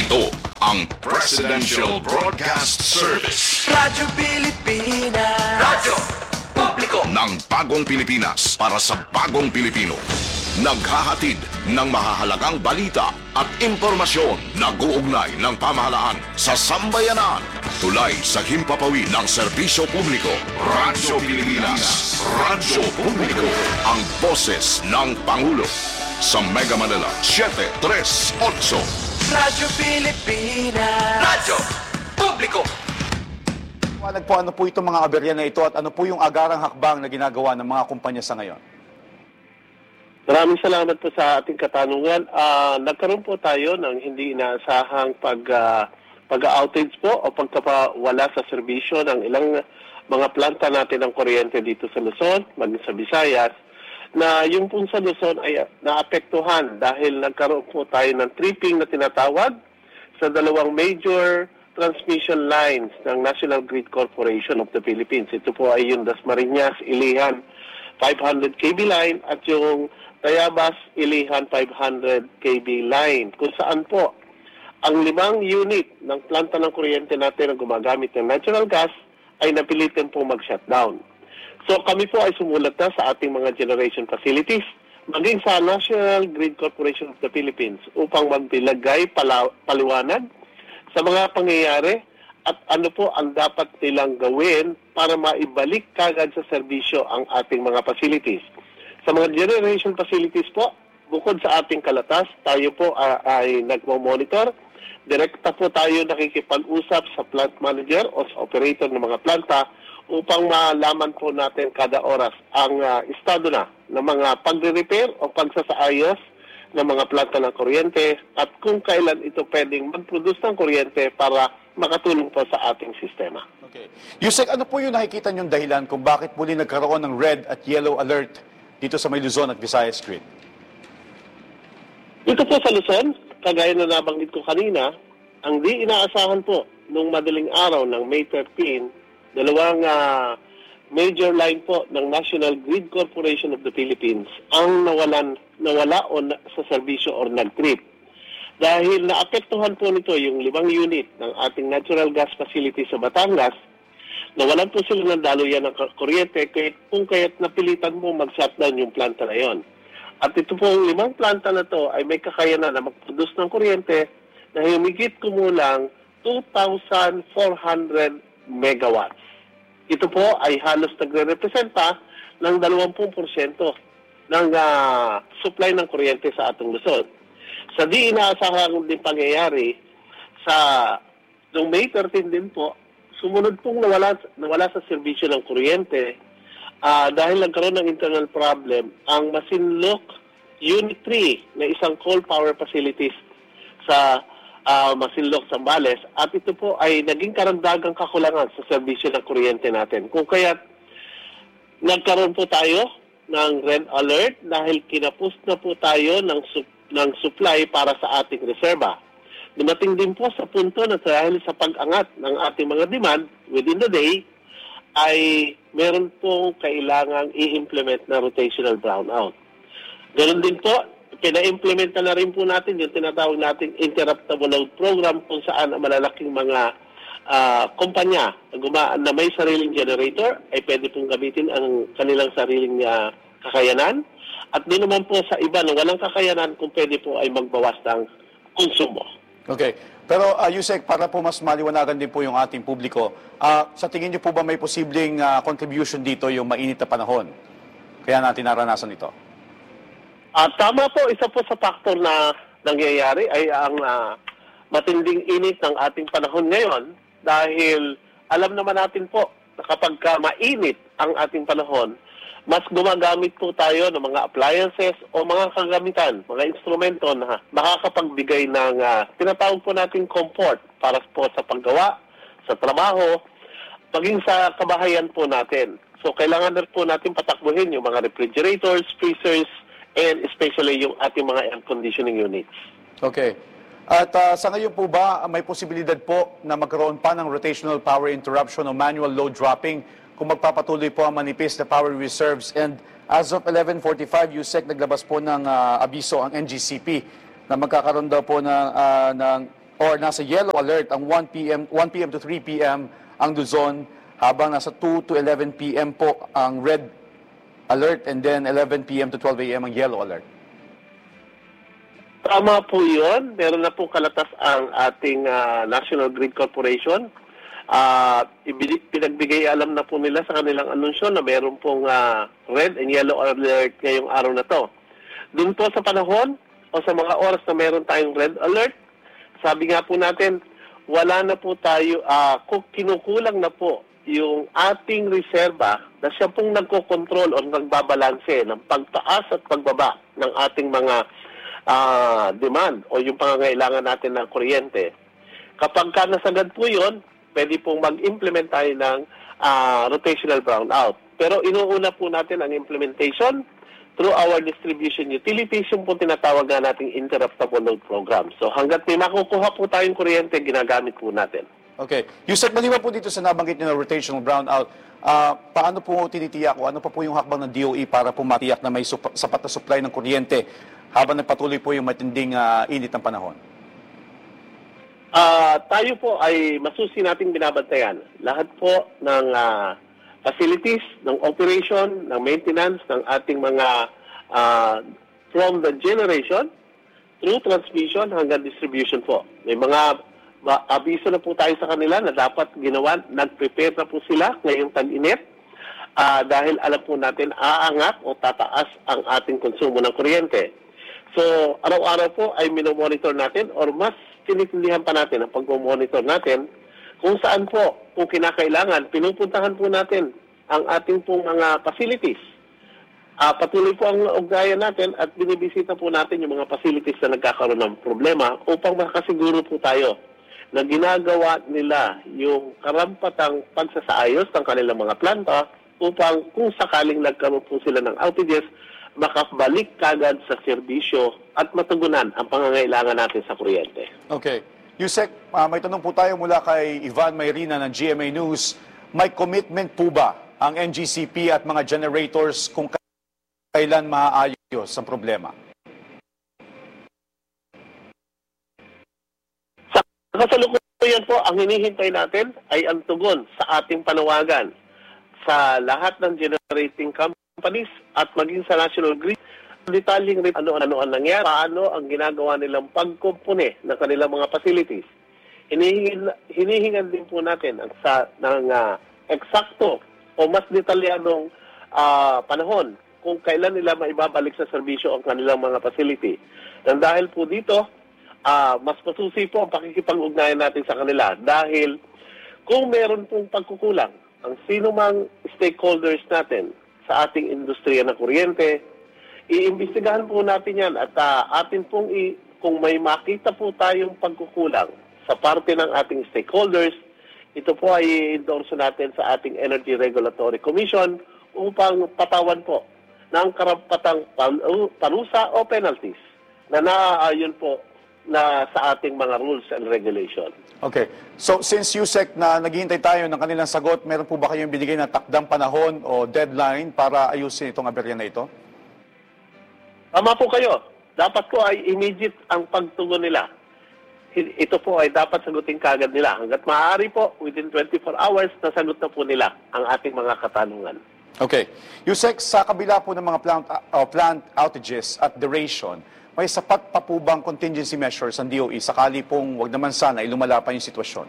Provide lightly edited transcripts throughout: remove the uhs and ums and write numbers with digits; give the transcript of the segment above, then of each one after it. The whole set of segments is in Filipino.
Ito ang Presidential Broadcast Service. Radyo Pilipinas. Radyo Publiko Ng bagong Pilipinas para sa bagong Pilipino. Naghahatid ng mahahalagang balita at impormasyon na guugnay ng pamahalaan sa sambayanan. Tulay sa himpapawid ng serbisyo publiko. Radyo Pilipinas. Radyo Publiko. Ang boses ng Pangulo. Sa Mega Manila, 738. Radyo Pilipinas. Radyo Publiko. Ano po itong mga aberya na ito at ano po yung agarang hakbang na ginagawa ng mga kumpanya sa ngayon? Maraming salamat po sa ating katanungan. Nagkaroon po tayo ng hindi inaasahang pag-outage po o pagkapawala sa serbisyo ng ilang mga planta natin ng kuryente dito sa Luzon, maging sa Visayas, na yung pong sa Luzon ay naapektuhan dahil nagkaroon po tayo ng tripping na tinatawag sa dalawang major transmission lines ng National Grid Corporation of the Philippines. Ito po ay yung Dasmariñas, Ilihan 500 kV line at yung Tayabas, Ilihan 500 kV line, kung saan po ang 5 unit ng planta ng kuryente natin na gumagamit ng natural gas ay napilitin po mag-shutdown. So kami po ay sumulat na sa ating mga generation facilities, maging sa National Grid Corporation of the Philippines upang magbilagay paliwanag sa mga pangyayari at ano po ang dapat nilang gawin para maibalik kagad sa serbisyo ang ating mga facilities. Sa mga generation facilities po, bukod sa ating kalatas, tayo po ay nagmo-monitor. Direkta po tayo nakikipag-usap sa plant manager o sa operator ng mga planta upang malaman po natin kada oras ang estado na ng mga pagre-repair o pagsasaayos ng mga planta ng kuryente at kung kailan ito pwedeng mag-produce ng kuryente para makatulong po sa ating sistema. Okay. Yusek, ano po yung nakikita niyong dahilan kung bakit muli nagkaroon ng red at yellow alert dito sa may Luzon at Visayas Grid? Dito po sa Luzon, kagaya na nabanggit ko kanina, ang di inaasahan po nung madaling araw ng May 13, dalawang major line po ng National Grid Corporation of the Philippines ang nawala o sa serbisyo or nag-trip. Dahil naapektuhan po nito yung 5 unit ng ating natural gas facility sa Batangas, nawalan po sila ng daluyan ng kuryente kung kaya't napilitan mo mag-shutdown yung planta na yon. At ito po, 5 planta na to ay may kakayanan na mag-produce ng kuryente na humigit kumulang 2,400 megawatts. Ito po ay halos nagre-representa ng 20% ng supply ng kuryente sa atong Luzon. Sa di inaasahang din pangyayari, noong May 13 din po, sumunod pong nawala sa serbisyo ng kuryente dahil nagkaroon ng internal problem ang Masinloc Unit 3 na isang coal power facilities sa Masinloc, Zambales, at ito po ay naging karagdagang kakulangan sa serbisyo ng kuryente natin. Kung kaya nagkaroon po tayo ng red alert dahil kinapos na po tayo ng supply para sa ating reserba. Dumating din po sa punto na dahil sa pag-angat ng ating mga demand within the day, ay meron pong kailangang i-implement na rotational brownout. Ganun din po, pina-implement na rin po natin yung tinatawag nating interruptible load program kung saan ang malalaking mga kumpanya na may sariling generator ay pwede pong gamitin ang kanilang sariling kakayanan. At din naman po sa iba na walang kakayanan kung pwede po ay magbawas ng konsumo. Okay. Pero Yusek, para po mas maliwanagan din po yung ating publiko, sa tingin niyo po ba may posibleng contribution dito yung mainit na panahon? Kaya natin naranasan ito. Tama po, isa po sa factor na nangyayari ay ang matinding init ng ating panahon ngayon dahil alam naman natin po na kapag mainit ang ating panahon, mas gumagamit po tayo ng mga appliances o mga kagamitan, mga instrumento na makakapagbigay ng tinatawag po natin comfort para po sa paggawa, sa trabaho, maging sa kabahayan po natin. So kailangan na po natin patakbuhin yung mga refrigerators, freezers, and especially yung ating mga air conditioning units. Okay. At sa ngayon po ba, may posibilidad po na magkaroon pa ng rotational power interruption o manual load dropping kung magpapatuloy po ang manipis na power reserves? And as of 11:45, USEC naglabas po ng abiso ang NGCP na magkakaroon daw po ng or nasa yellow alert ang 1 p.m. to 3 p.m. ang Luzon, habang nasa 2 to 11 p.m. po ang red alert, and then 11 p.m. to 12 a.m. ang yellow alert. Tama po yun. Meron na po kalatas ang ating National Grid Corporation. Pinagbigay alam na po nila sa kanilang anunsyo na meron pong red and yellow alert ngayong araw na to. Doon po sa panahon o sa mga oras na meron tayong red alert, sabi nga po natin, wala na po tayo, kinukulang na po yung ating reserba na siya pong nagkokontrol o nagbabalanse ng pagtaas at pagbaba ng ating mga demand o yung pangangailangan natin ng kuryente. Kapag ka nasagad po yun, pwede pong mag-implement tayo ng rotational brownout. Pero inuuna po natin ang implementation through our distribution utilities, yung po tinatawag na nating interruptible load program. So hanggat may makukuha po tayong kuryente, ginagamit po natin. Okay. Yusek, maliban po dito sa nabanggit nyo na rotational brownout, paano po tinitiyak o ano pa po yung hakbang ng DOE para po matiyak na may sapat na supply ng kuryente habang nagpatuloy po yung matinding init ng panahon? Tayo po ay masusi nating binabantayan. Lahat po ng facilities, ng operation, ng maintenance, ng ating mga from the generation through transmission hanggang distribution po. May mga abiso na po tayo sa kanila na dapat ginawa, nag-prepare na po sila ngayong tag-init dahil alam po natin aangat o tataas ang ating konsumo ng kuryente. So, araw-araw po ay minomonitor natin or mas tinitindihan pa natin ang pag-monitor natin kung saan po, kung kinakailangan, pinupuntahan po natin ang ating pong mga facilities. Patuloy po ang ugnayan natin at binibisita po natin yung mga facilities na nagkakaroon ng problema upang makasiguro po tayo na ginagawa nila yung karampatang pagsasaayos ng kanilang mga planta upang kung sakaling nagkaroon po sila ng outages, makabalik kagad sa serbisyo at matugunan ang pangangailangan natin sa kuryente. Okay. Yusek, may tanong po tayo mula kay Ivan Mayrina ng GMA News. May commitment po ba ang NGCP at mga generators kung kailan maaayos ang problema? Sa kasalukuyan po, ang hinihintay natin ay ang tugon sa ating panawagan sa lahat ng generating companies at maging sa National Grid. Detalyeng rin ano-ano ang nangyari, paano ang ginagawa nilang pagkumpune ng kanilang mga facilities. Hinihingan din po natin ng eksakto o mas detalyadong panahon kung kailan nila maibabalik sa serbisyo ang kanilang mga facility. And dahil po dito, mas masusi po ang pakikipag-ugnayan natin sa kanila dahil kung meron pong pagkukulang ang sino mang stakeholders natin sa ating industriya ng kuryente, iimbestigahan po natin yan at atin pong kung may makita po tayong pagkukulang sa parte ng ating stakeholders, ito po ay i-endorse natin sa ating Energy Regulatory Commission upang patawan po ng karapatang parusa o penalties na naaayon po na sa ating mga rules and regulation. Okay. So, since Yusek na naghihintay tayo ng kanilang sagot, meron po ba kayong binigay na takdang panahon o deadline para ayusin itong aberya na ito? Tama po kayo. Dapat po ay immediate ang pagtugon nila. Ito po ay dapat sagutin kagad nila. Hanggat maaari po, within 24 hours, nasagot na po nila ang ating mga katanungan. Okay. Yusek, sa kabila po ng mga plant outages at duration, may sapat pa po bang contingency measures ang DOE sakali pong wag naman sana ilumala pa yung sitwasyon?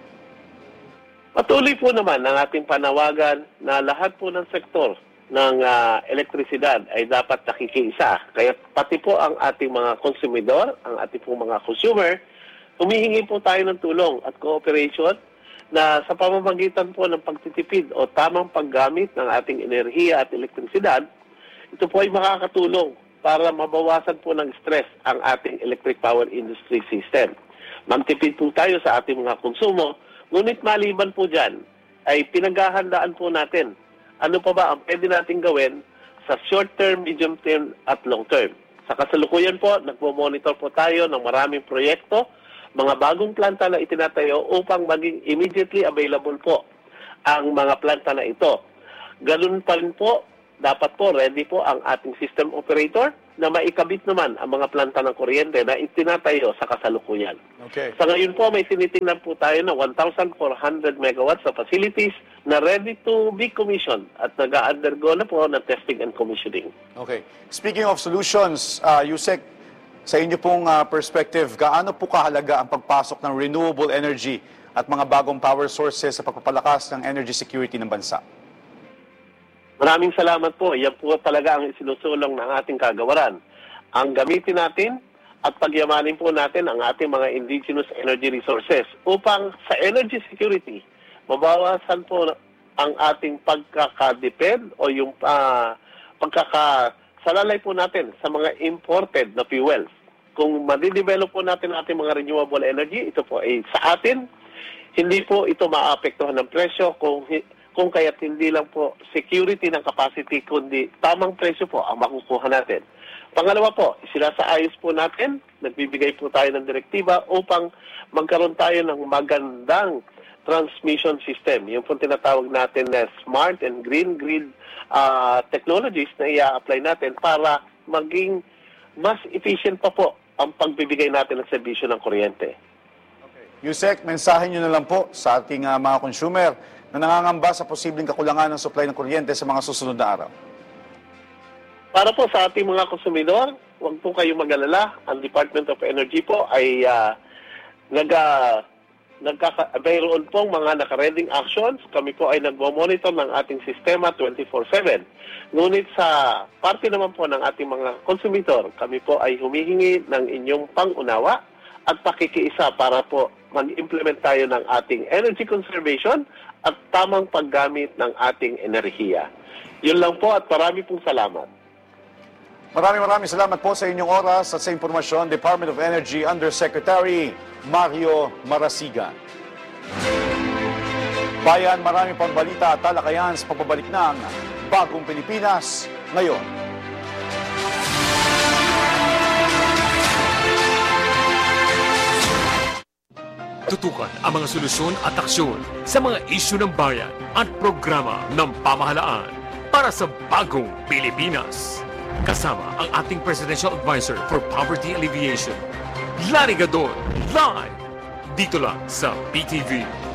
Patuloy po naman ang ating panawagan na lahat po ng sektor ng elektrisidad ay dapat nakikiisa. Kaya pati po ang ating mga konsumidor, ang ating po mga consumer, humihingi po tayo ng tulong at cooperation na sa pamamagitan po ng pagtitipid o tamang paggamit ng ating enerhiya at elektrisidad, ito po ay makakatulong para mabawasan po ng stress ang ating electric power industry system. Magtipid po tayo sa ating mga konsumo, ngunit maliban po dyan, ay pinaghahandaan po natin ano pa ba ang pwede natin gawin sa short term, medium term at long term. Sa kasalukuyan po, nagmo-monitor po tayo ng maraming proyekto, mga bagong planta na itinatayo upang maging immediately available po ang mga planta na ito. Ganun pa rin po, dapat po ready po ang ating system operator na maikabit naman ang mga planta ng kuryente na itinatayo sa kasalukuyan. Okay. Sa ngayon po, may tinitingnan po tayo na 1,400 megawatts na facilities na ready to be commissioned at nag-undergo na po ng testing and commissioning. Okay. Speaking of solutions, Yusek, sa inyo pong perspective, gaano po kahalaga ang pagpasok ng renewable energy at mga bagong power sources sa pagpapalakas ng energy security ng bansa? Maraming salamat po. Yan po talaga ang isinusulong ng ating kagawaran. Ang gamitin natin at pagyamanin po natin ang ating mga indigenous energy resources upang sa energy security, mabawasan po ang ating pagkakadepend o yung pagkakasalalay po natin sa mga imported na fuels. Kung madidevelop po natin ating mga renewable energy, ito po ay sa atin, hindi po ito maapektuhan ng presyo kung kaya't hindi lang po security ng capacity, kundi tamang presyo po ang makukuha natin. Pangalawa po, sinasaayos po natin, nagbibigay po tayo ng direktiba upang magkaroon tayo ng magandang transmission system. Yung po tinatawag natin na smart and green grid technologies na i-apply natin para maging mas efficient pa po ang pagbibigay natin ng serbisyo ng kuryente. Yusek, mensahe nyo na lang po sa ating mga consumer na nangangamba sa posibleng kakulangan ng supply ng kuryente sa mga susunod na araw. Para po sa ating mga konsumidor, huwag po kayong mag-alala. Ang Department of Energy po ay mayroon pong mga nakareading actions. Kami po ay nagmo-monitor ng ating sistema 24/7. Ngunit sa parte naman po ng ating mga konsumidor, kami po ay humihingi ng inyong pangunawa at pakikiisa para po mag-implement tayo ng ating energy conservation at tamang paggamit ng ating enerhiya. Yun lang po at marami pong salamat. Maraming salamat po sa inyong oras at sa impormasyon, Department of Energy Undersecretary Mario Marasigan. Bayan, marami pang balita at talakayan sa pagbabalik ng Bagong Pilipinas ngayon. Tutukan ang mga solusyon at aksyon sa mga isyu ng bayan at programa ng pamahalaan para sa Bagong Pilipinas. Kasama ang ating Presidential Advisor for Poverty Alleviation, Lani Gadon, live dito lang sa PTV.